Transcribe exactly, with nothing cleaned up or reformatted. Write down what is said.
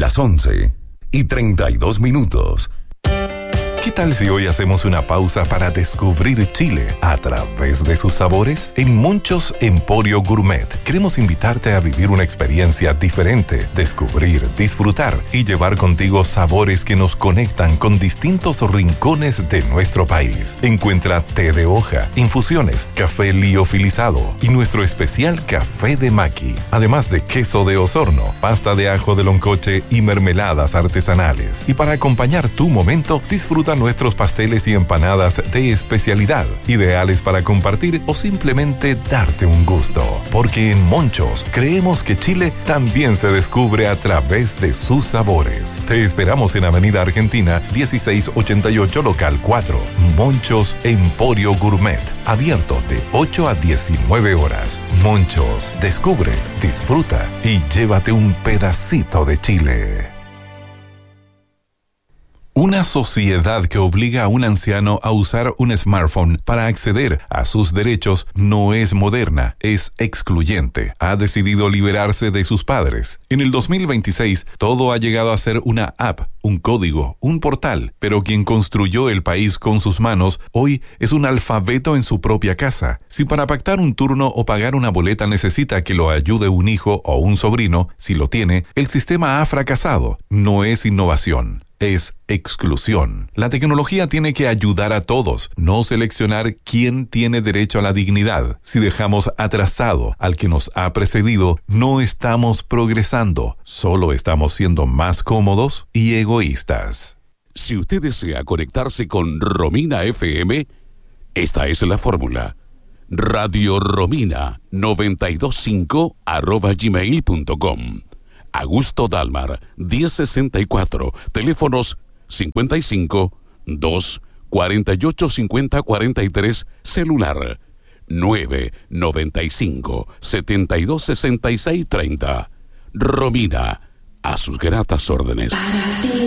las once y treinta y dos minutos. ¿Qué tal si hoy hacemos una pausa para descubrir Chile a través de sus sabores? En Monchos Emporio Gourmet queremos invitarte a vivir una experiencia diferente, descubrir, disfrutar y llevar contigo sabores que nos conectan con distintos rincones de nuestro país. Encuentra té de hoja, infusiones, café liofilizado y nuestro especial café de maqui, además de queso de Osorno, pasta de ajo de loncoche y mermeladas artesanales. Y para acompañar tu momento, disfruta nuestros pasteles y empanadas de especialidad, ideales para compartir o simplemente darte un gusto. Porque en Monchos creemos que Chile también se descubre a través de sus sabores. Te esperamos en Avenida Argentina dieciséis ochenta y ocho, local cuatro. Monchos Emporio Gourmet, abierto de ocho a diecinueve horas. Monchos, descubre, disfruta y llévate un pedacito de Chile. Una sociedad que obliga a un anciano a usar un smartphone para acceder a sus derechos no es moderna, es excluyente. Ha decidido liberarse de sus padres. En el dos mil veintiséis, todo ha llegado a ser una app, un código, un portal, pero quien construyó el país con sus manos hoy es un alfabeto en su propia casa. Si para pactar un turno o pagar una boleta necesita que lo ayude un hijo o un sobrino, si lo tiene, el sistema ha fracasado. No es innovación. Es exclusión. La tecnología tiene que ayudar a todos, no seleccionar quién tiene derecho a la dignidad. Si dejamos atrasado al que nos ha precedido, no estamos progresando, solo estamos siendo más cómodos y egoístas. Si usted desea conectarse con Romina F M, esta es la fórmula. Radio Romina noventa y dos punto cinco arroba gmail punto com. Augusto Dalmar, diez sesenta y cuatro, teléfonos cincuenta y cinco, dos, cuarenta y ocho, cincuenta, cuarenta y tres, celular nueve, noventa y cinco, setenta y dos, sesenta y seis, treinta. Romina, a sus gratas órdenes.